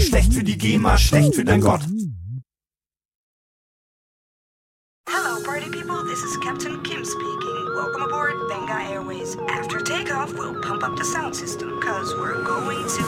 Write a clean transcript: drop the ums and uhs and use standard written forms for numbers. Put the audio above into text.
Schlecht für die GEMA, schlecht für dein Gott. Hello, party people. This is Captain Kim speaking. Welcome aboard Benga Airways. After takeoff, we'll pump up the sound system, cause we're going to